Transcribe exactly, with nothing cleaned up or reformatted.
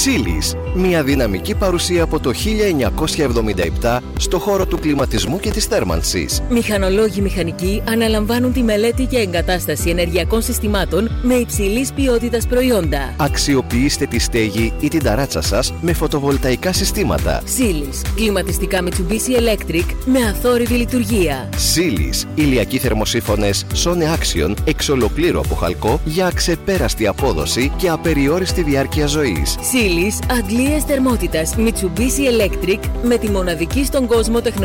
Σίλις, μια δυναμική παρουσία από το χίλια εννιακόσια εβδομήντα επτά στο χώρο του κλιματισμού και της θέρμανσης. Μηχανολόγοι μηχανικοί αναλαμβάνουν τη μελέτη και εγκατάσταση ενεργειακών συστημάτων με υψηλής ποιότητας προϊόντα. Αξιοποιήστε τη στέγη ή την ταράτσα σας με φωτοβολταϊκά συστήματα. Σίλις, κλιματιστικά Mitsubishi Electric με αθόρυβη λειτουργία. Σίλις, ηλιακοί θερμοσύφωνες Sone Action εξ ολοκλήρου από χαλκό για αξεπέραστη απόδοση και απεριόριστη διάρκεια ζωής. Σίλις, αντλίες θερμότητας Mitsubishi Electric με τη μοναδική στον κόσμο τεχνολογία